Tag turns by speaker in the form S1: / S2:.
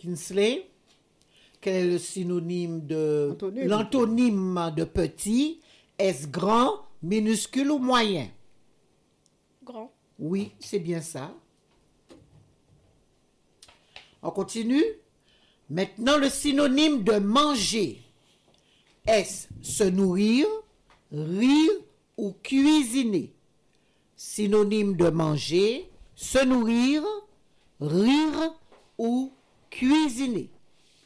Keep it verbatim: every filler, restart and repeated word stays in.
S1: Kinsley, quel est le synonyme de...
S2: Antonyme.
S1: L'antonyme de petit? Est-ce grand, minuscule ou moyen?
S3: Grand.
S1: Oui, c'est bien ça. On continue. Maintenant, le synonyme de manger. Est-ce se nourrir, rire ou cuisiner? Synonyme de manger, se nourrir, rire ou cuisiner.